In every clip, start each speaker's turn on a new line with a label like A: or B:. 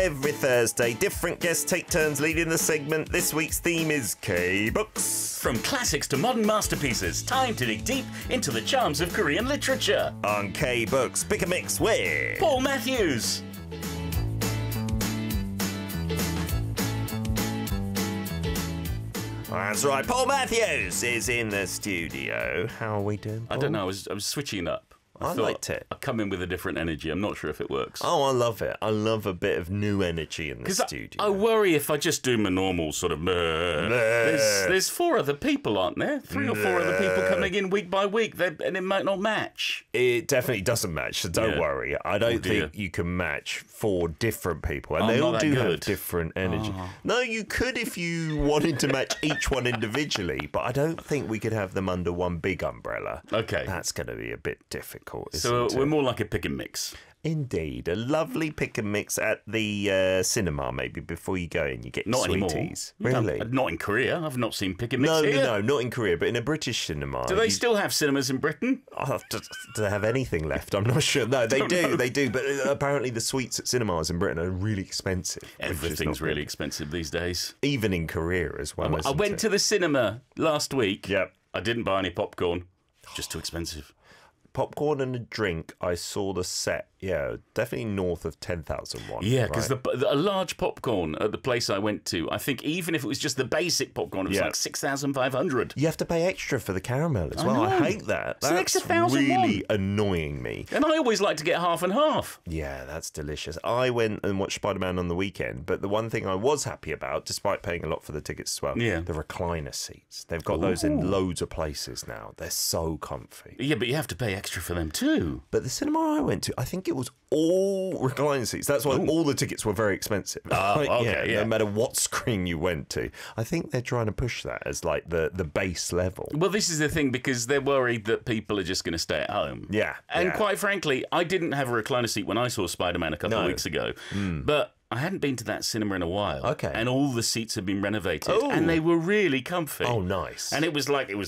A: every Thursday. Different guests take turns leading the segment. This week's theme is K-Books.
B: From classics to modern masterpieces, time to dig deep into the charms of Korean literature.
A: On K-Books, pick a mix with
B: Paul Matthews.
A: That's right, Paul Matthews is in the studio. How are we doing, Paul?
B: I don't know, I was switching up.
A: I liked it.
B: I'd come in with a different energy. I'm not sure if it works.
A: Oh, I love it. I love a bit of new energy in the studio.
B: I worry if I just do my normal sort of there's four other people, aren't there? Three or four other people coming in week by week, and it might not match.
A: It definitely doesn't match, so don't worry. I don't think you can match four different people. And they all do have different energy. No, you could if you wanted to match each one individually, but I don't think we could have them under one big umbrella.
B: Okay.
A: That's going to be a bit difficult.
B: So we're more like a pick and mix.
A: Indeed, a lovely pick and mix at the cinema. Maybe before you go in, you get
B: not
A: sweeties.
B: Anymore.
A: Really?
B: Not in Korea. I've not seen pick and mix here.
A: No, not in Korea, but in a British cinema.
B: Do they still have cinemas in Britain?
A: Do they have anything left? I'm not sure. No, they do. They do. But apparently, the sweets at cinemas in Britain are really expensive.
B: Everything's really expensive these days.
A: Even in Korea as well.
B: I went to the cinema last week.
A: Yep.
B: I didn't buy any popcorn. Just too expensive.
A: Popcorn and a drink, I saw the set, definitely north of 10,000 won.
B: Yeah, because a large popcorn at the place I went to, I think even if it was just the basic popcorn, it was like 6,500.
A: You have to pay extra for the caramel as well. I hate that.
B: That's
A: really annoying me.
B: And I always like to get half and half.
A: Yeah, that's delicious. I went and watched Spider-Man on the weekend, but the one thing I was happy about, despite paying a lot for the tickets as well, the recliner seats. They've got those in loads of places now. They're so comfy.
B: Yeah, but you have to pay extra for them too.
A: But the cinema I went to, I think it was all recliner seats. That's why all the tickets were very expensive. No matter what screen you went to. I think they're trying to push that as like the base level.
B: Well, this is the thing, because they're worried that people are just going to stay at home.
A: Yeah.
B: And quite frankly, I didn't have a recliner seat when I saw Spider-Man a couple of weeks ago. But I hadn't been to that cinema in a while.
A: Okay.
B: And all the seats had been renovated. And they were really comfy.
A: Oh, nice.
B: And it was like, it was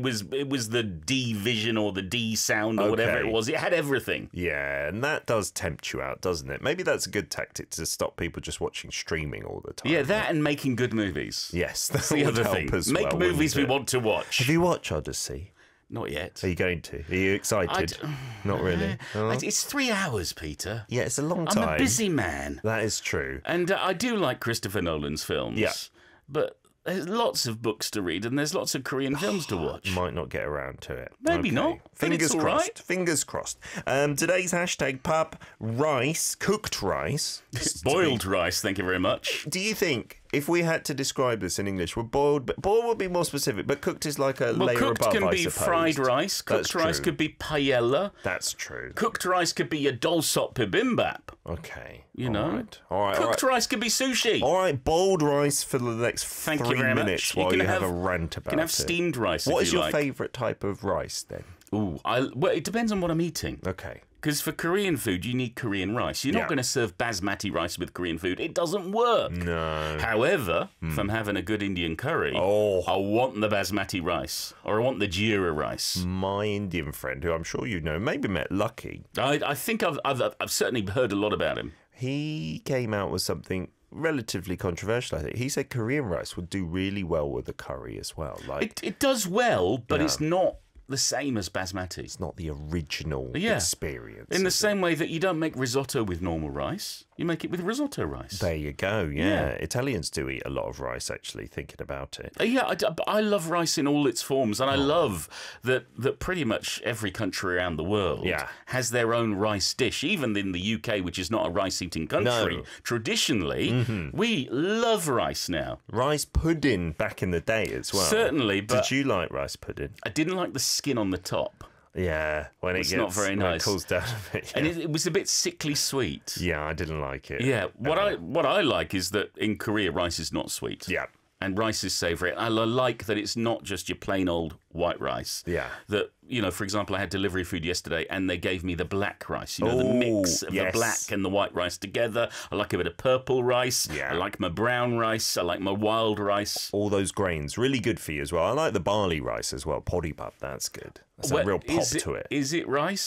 B: the D Vision or the D Sound or whatever it was. It had everything.
A: Yeah, and that does tempt you out, doesn't it? Maybe that's a good tactic to stop people just watching streaming all the time.
B: Yeah, that and making good movies.
A: Yes,
B: that's the other thing. Make movies we want to watch.
A: Have you watched Odyssey?
B: Not yet.
A: Are you going to? Are you excited? Not really.
B: It's 3 hours, Peter.
A: Yeah, it's a long time.
B: I'm a busy man.
A: That is true.
B: And I do like Christopher Nolan's films.
A: Yeah.
B: But there's lots of books to read and there's lots of Korean films to watch.
A: Might not get around to it.
B: Maybe not.
A: Fingers crossed.
B: Right.
A: Fingers crossed. Today's hashtag pub rice, cooked rice.
B: Boiled rice, thank you very much.
A: Do you think, if we had to describe this in English, boiled would be more specific, but cooked is like a layer above,
B: cooked can
A: I
B: be
A: suppose.
B: Fried rice. Cooked rice could be paella.
A: That's true.
B: Cooked rice could be your dolsop bibimbap.
A: Okay.
B: You know?
A: All right.
B: Cooked rice could be sushi.
A: All right, boiled rice for the next 3 minutes while you have a rant about it.
B: You can have steamed rice
A: What
B: if you
A: is your
B: like.
A: favourite type of rice then?
B: Well, it depends on what I'm eating.
A: Okay.
B: Because for Korean food, you need Korean rice. You're not going to serve basmati rice with Korean food. It doesn't work.
A: No.
B: However, if I'm having a good Indian curry, I want the basmati rice. Or I want the jeera rice.
A: My Indian friend, who I'm sure you know, maybe met Lucky.
B: I think I've certainly heard a lot about him.
A: He came out with something relatively controversial, I think. He said Korean rice would do really well with a curry as well. Like
B: it does well, but it's not the same as basmati.
A: It's not the original experience.
B: In the same way that you don't make risotto with normal rice, you make it with risotto rice.
A: There you go, yeah. Italians do eat a lot of rice, actually, thinking about it.
B: I love rice in all its forms, and I love that pretty much every country around the world has their own rice dish. Even in the UK, which is not a rice-eating country, traditionally, we love rice now.
A: Rice pudding back in the day as well.
B: Certainly, but
A: did you like rice pudding?
B: I didn't like the skin on the top.
A: Yeah, when it
B: not very nice.
A: It cools down a bit.
B: And it was a bit sickly sweet.
A: Yeah, I didn't like it.
B: Yeah, what I like is that in Korea, rice is not sweet.
A: Yeah.
B: And rice is savoury. I like that it's not just your plain old white rice.
A: Yeah.
B: That, you know, for example, I had delivery food yesterday and they gave me the black rice. You know, the mix of the black and the white rice together. I like a bit of purple rice. Yeah. I like my brown rice. I like my wild rice.
A: All those grains. Really good for you as well. I like the barley rice as well. Podipap, that's good. That's a real pop to it.
B: Is it rice?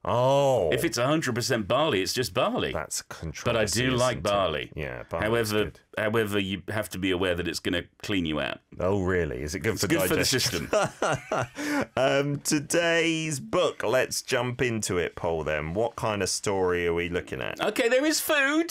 A: Oh.
B: If it's 100% barley, it's just barley.
A: That's controversy.
B: But I do like barley.
A: Yeah,
B: However, you have to be aware that it's going to clean you out.
A: Oh, really? Is it good for
B: digestion?
A: Good for the system. Today's book, let's jump into it, Paul, then. What kind of story are we looking at?
B: Okay, there is food.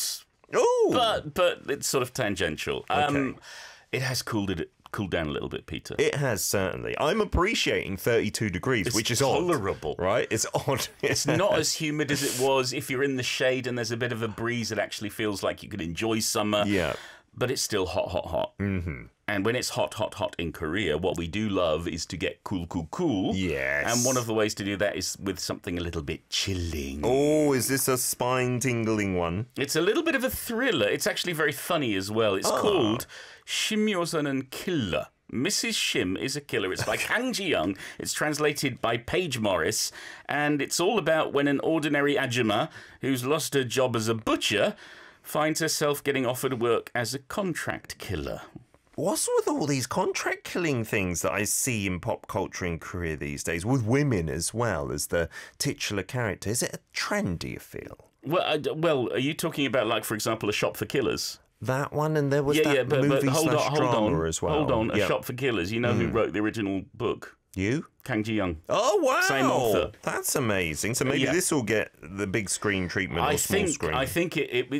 A: Oh.
B: But it's sort of tangential.
A: Okay.
B: It has cooled down a little bit, Peter.
A: It has, certainly. I'm appreciating 32 degrees, which is
B: tolerable.
A: Odd, right? It's odd.
B: It's not as humid as it was. If you're in the shade and there's a bit of a breeze, it actually feels like you could enjoy summer.
A: Yeah.
B: But it's still hot, hot, hot.
A: Mm-hmm.
B: And when it's hot, hot, hot in Korea, what we do love is to get cool, cool, cool.
A: Yes.
B: And one of the ways to do that is with something a little bit chilling.
A: Oh, is this a spine-tingling one?
B: It's a little bit of a thriller. It's actually very funny as well. It's called Shimyosanen Killer. Mrs. Shim is a killer. It's by Kang Ji-young. It's translated by Paige Morris. And it's all about when an ordinary ajumma who's lost her job as a butcher finds herself getting offered work as a contract killer.
A: What's with all these contract killing things that I see in pop culture in Korea these days, with women as well as the titular character? Is it a trend, do you feel?
B: Well, are you talking about, like, for example, A Shop for Killers?
A: That one, and there was that movie slash drama as well.
B: Hold on, A Shop for Killers. You know who wrote the original book?
A: You?
B: Kang Ji-young.
A: Oh, wow.
B: Same author.
A: That's amazing. So maybe this will get the big screen treatment or small screen.
B: I think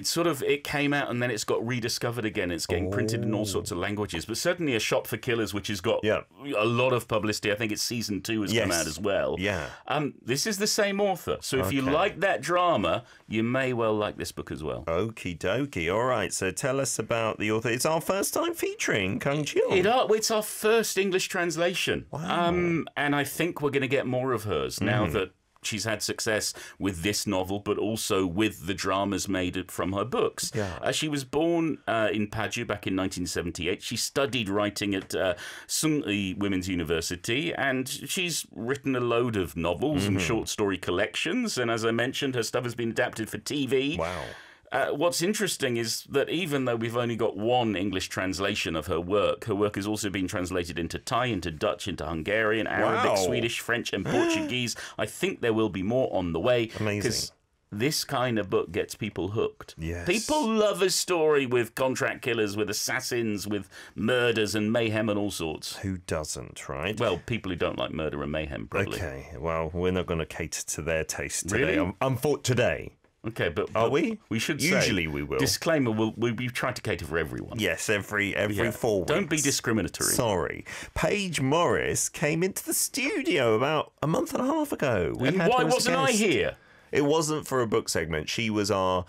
B: it came out and then it's got rediscovered again. It's getting printed in all sorts of languages. But certainly A Shop for Killers, which has got a lot of publicity. I think it's season 2 has come out as well.
A: Yeah.
B: This is the same author. So if you like that drama, you may well like this book as well.
A: Okie dokie. All right. So tell us about the author. It's our first time featuring Kang Ji-young.
B: It's our first English translation.
A: Wow.
B: And I think we're going to get more of hers now that she's had success with this novel, but also with the dramas made from her books.
A: Yeah.
B: She was born in Paju back in 1978. She studied writing at Sungri Women's University, and she's written a load of novels and short story collections. And as I mentioned, her stuff has been adapted for TV.
A: Wow.
B: What's interesting is that even though we've only got one English translation of her work has also been translated into Thai, into Dutch, into Hungarian, Arabic, Swedish, French, and Portuguese. I think there will be more on the way.
A: Amazing.
B: Because this kind of book gets people hooked.
A: Yes.
B: People love a story with contract killers, with assassins, with murders and mayhem and all sorts.
A: Who doesn't, right?
B: Well, people who don't like murder and mayhem, probably.
A: Okay, well, we're not going to cater to their taste today.
B: Really?
A: Today.
B: Okay, but
A: are we?
B: We should
A: Usually
B: say,
A: we will.
B: Disclaimer: we try to cater for everyone.
A: Yes, every 4 weeks.
B: Don't be discriminatory.
A: Sorry, Paige Morris came into the studio about a month and a half ago.
B: And why wasn't I here?
A: It wasn't for a book segment. She was our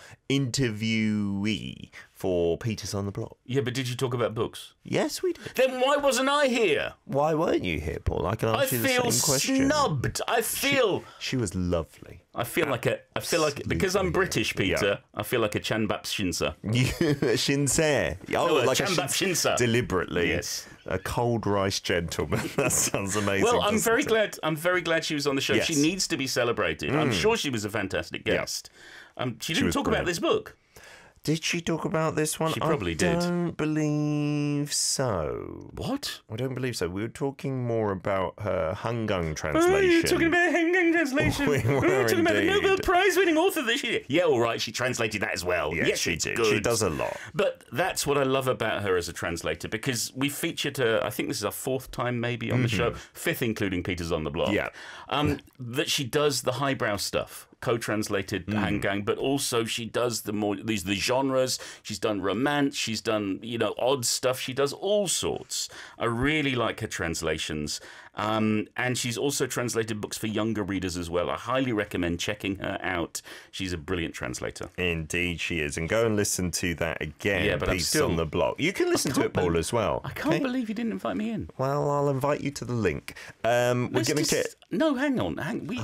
A: interviewee for Peters on the Block.
B: Yeah, but did you talk about books?
A: Yes, we did.
B: Then why wasn't I here?
A: Why weren't you here, Paul? I can ask you the same question.
B: I feel snubbed. I feel...
A: She was lovely.
B: I feel like because I'm British, Peter, I feel like a Chanbap Shinsa.
A: Shinse.
B: Oh, like a Chanbap Shinsa.
A: Deliberately.
B: Yes.
A: A cold rice gentleman. That sounds amazing.
B: Well, I'm very glad she was on the show.
A: Yes.
B: She needs to be celebrated. I'm sure she was a fantastic guest. She didn't talk about this book.
A: Did she talk about this one?
B: She probably did.
A: I don't believe so.
B: What?
A: I don't believe so. We were talking more about her Hanggang translation.
B: Oh, you're talking about Hanggang translation.
A: We were
B: talking about the
A: indeed.
B: Nobel Prize-winning author that she did. Yeah, all right, she translated that as well.
A: Yes, she did.
B: Good.
A: She does a lot.
B: But that's what I love about her as a translator, because we featured her, I think this is our 4th time maybe on the show, 5th including Peters on the Block.
A: Yeah.
B: That she does the highbrow stuff. Co-translated Hanggang, but also she does the genres. She's done romance. She's done odd stuff. She does all sorts. I really like her translations, and she's also translated books for younger readers as well. I highly recommend checking her out. She's a brilliant translator.
A: Indeed, she is. And go and listen to that again.
B: Yeah, but
A: Peters on the Block. You can listen to it, Paul, as well.
B: I can't believe you didn't invite me in.
A: Well, I'll invite you to the link. We're going to get.
B: No, hang on.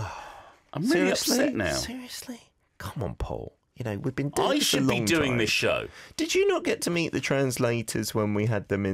B: I'm really upset now.
A: Seriously? Come on, Paul. We've been doing this a long time.
B: I should be doing this show.
A: Did you not get to meet the translators when we had them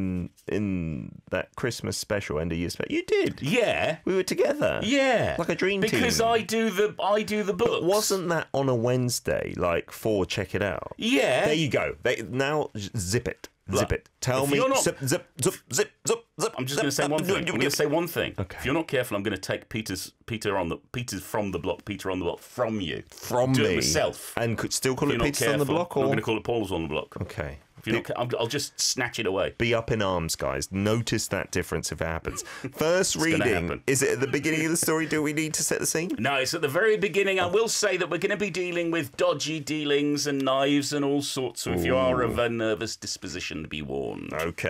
A: in that Christmas special, end of year special? You did.
B: Yeah.
A: We were together.
B: Yeah.
A: Like a dream team.
B: Because I do the books.
A: But wasn't that on a Wednesday, like for Check It Out?
B: Yeah.
A: There you go. Now zip it. Zip it. Tell me. Zip, zip, zip, zip, zip, zip.
B: I'm just going to say one thing. I'm going to say one thing.
A: Okay.
B: If you're not careful, I'm going to take Peter from the block from you.
A: From
B: Do
A: me.
B: It myself.
A: And could still call it Peter's on the block? Or?
B: I'm going to call it Paul's on the block.
A: Okay.
B: I'll just snatch it away.
A: Be up in arms, guys. Notice that difference if it happens. First reading. Is it at the beginning of the story? Do we need to set the scene?
B: No, it's at the very beginning. I will say that we're going to be dealing with dodgy dealings and knives and all sorts. So if you are of a nervous disposition, be warned.
A: Okay.